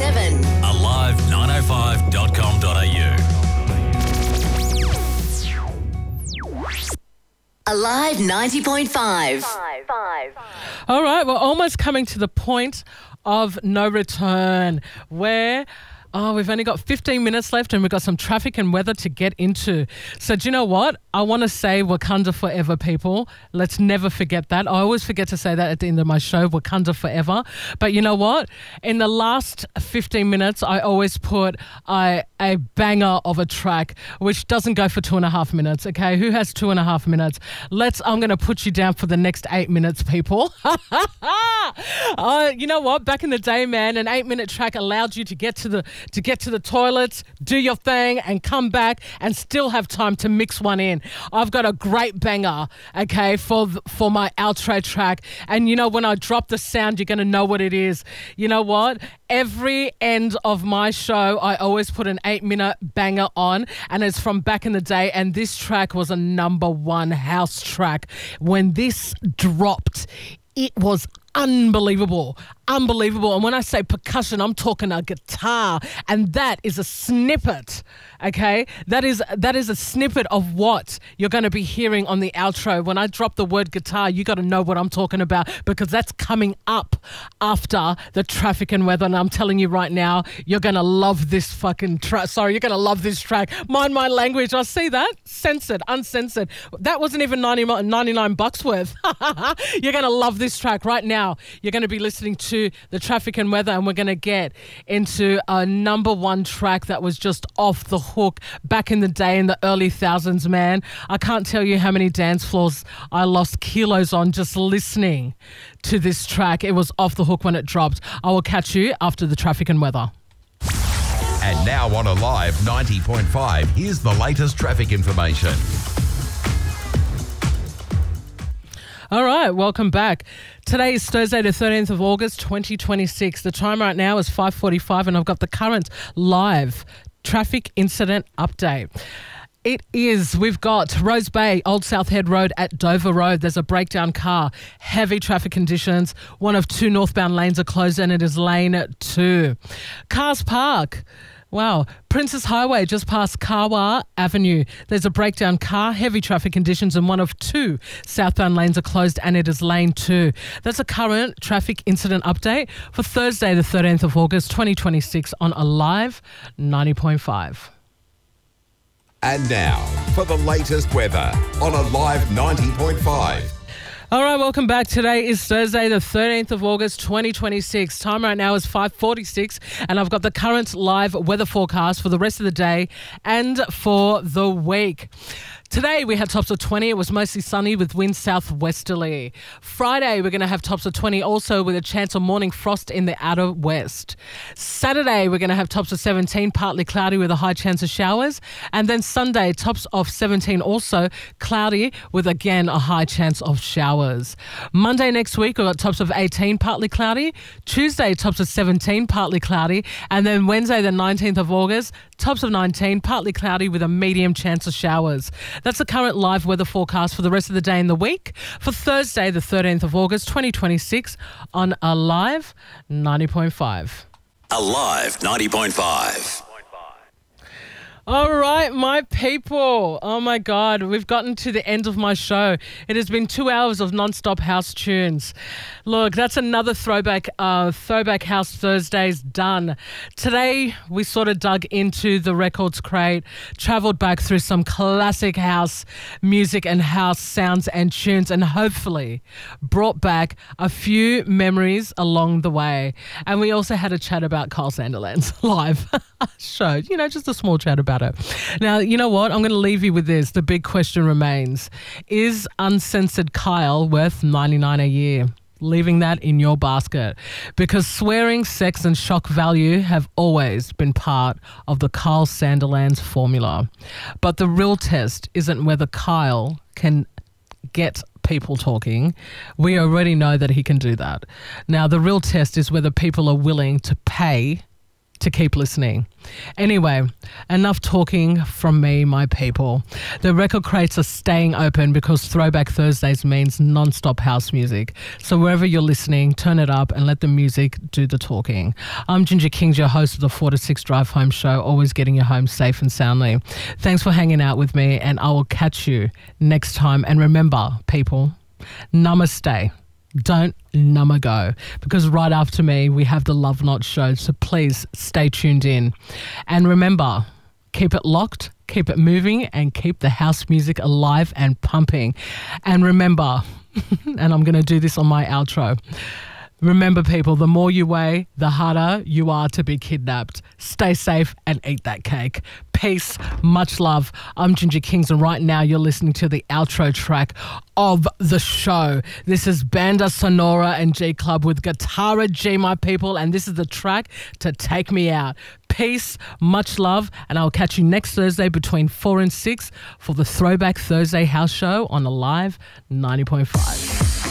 7. Alive905.com.au. Alive 90.5. All right, we're almost coming to the point of no return where we've only got 15 minutes left and we've got some traffic and weather to get into. So do you know what? I want to say Wakanda forever, people. Let's never forget that. I always forget to say that at the end of my show, Wakanda forever. But you know what? In the last 15 minutes, I always put a banger of a track, which doesn't go for 2.5 minutes, okay? Who has 2.5 minutes? I'm going to put you down for the next 8 minutes, people. You know what? Back in the day, man, an 8-minute track allowed you to get to the toilets, do your thing, and come back and still have time to mix one in. I've got a great banger, okay, for my outro track. And you know, when I drop the sound, you're going to know what it is. You know what? Every end of my show, I always put an 8-minute banger on, and it's from back in the day. And this track was a #1 house track. When this dropped, it was unbelievable. And when I say percussion, I'm talking a guitar, and that is a snippet, okay? That is a snippet of what you're going to be hearing on the outro. When I drop the word guitar, you got to know what I'm talking about, because that's coming up after the traffic and weather. And I'm telling you right now, you're going to love this fucking track. Sorry, you're going to love this track. Mind my language. I see that. Censored, uncensored. That wasn't even $99 worth. You're going to love this track right now. You're going to be listening to the traffic and weather, and we're going to get into a #1 track that was just off the hook back in the day in the early thousands, man. I can't tell you how many dance floors I lost kilos on just listening to this track. It was off the hook when it dropped. I will catch you after the traffic and weather. And now on Alive 90.5, here's the latest traffic information. All right, welcome back. Today is Thursday, the 13th of August, 2026. The time right now is 5:45, and I've got the current live traffic incident update. We've got Rose Bay, Old South Head Road at Dover Road. There's a breakdown car, heavy traffic conditions. One of 2 northbound lanes are closed, and it is lane 2. Cars Park. Wow. Princess Highway just past Kawa Avenue. There's a breakdown car, heavy traffic conditions, and one of 2 southbound lanes are closed, and it is lane 2. That's a current traffic incident update for Thursday, the 13th of August, 2026 on Alive 90.5. And now for the latest weather on Alive 90.5. All right, welcome back. Today is Thursday, the 13th of August, 2026. Time right now is 5:46, and I've got the current live weather forecast for the rest of the day and for the week. Today we had tops of 20. It was mostly sunny with winds southwesterly. Friday we're going to have tops of 20 also with a chance of morning frost in the outer west. Saturday we're going to have tops of 17, partly cloudy with a high chance of showers. And then Sunday, tops of 17 also cloudy with again a high chance of showers. Monday next week we've got tops of 18, partly cloudy. Tuesday, tops of 17, partly cloudy. And then Wednesday the 19th of August, tops of 19, partly cloudy with a medium chance of showers. That's the current live weather forecast for the rest of the day and the week for Thursday, the 13th of August, 2026 on Alive 90.5. Alive 90.5. All right, my people. Oh, my God. We've gotten to the end of my show. It has been 2 hours of non-stop house tunes. Look, that's another throwback House Thursdays done. Today, we sort of dug into the records crate, travelled back through some classic house music and house sounds and tunes, and hopefully brought back a few memories along the way. And we also had a chat about Kyle Sandilands live show. You know, just a small chat about it. Now, you know what? I'm going to leave you with this. The big question remains. Is uncensored Kyle worth $99 a year? Leaving that in your basket. Because swearing, sex and shock value have always been part of the Kyle Sandilands formula. But the real test isn't whether Kyle can get people talking. We already know that he can do that. Now, the real test is whether people are willing to pay to keep listening. Anyway, enough talking from me, my people. The record crates are staying open because Throwback Thursdays means non-stop house music. So wherever you're listening, turn it up and let the music do the talking. I'm Ginger Kings, your host of the 4 to 6 Drive Home Show, always getting you home safe and soundly. Thanks for hanging out with me, and I will catch you next time. And remember, people, namaste. Don't number go, because right after me we have the Love Knot show, so please stay tuned in. And remember, keep it locked, keep it moving, and keep the house music alive and pumping. And remember, and I'm going to do this on my outro, remember people, the more you weigh, the harder you are to be kidnapped. Stay safe and eat that cake. Peace, much love. I'm Ginger Kings, and right now you're listening to the outro track of the show. This is Banda Sonora and G Club with Guitarra G, my people, and this is the track to take me out. Peace, much love, and I'll catch you next Thursday between 4 and 6 for the Throwback Thursday House Show on Alive 90.5.